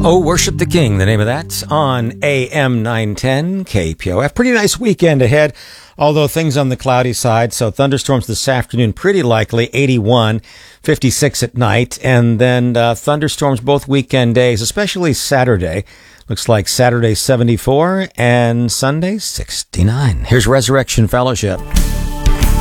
Oh, Worship the King, the name of that, on AM 910 KPOF. Pretty nice weekend ahead, although things on the cloudy side. So thunderstorms this afternoon, pretty likely, 81, 56 at night. And then thunderstorms both weekend days, especially Saturday. Looks like Saturday 74 and Sunday 69. Here's Resurrection Fellowship.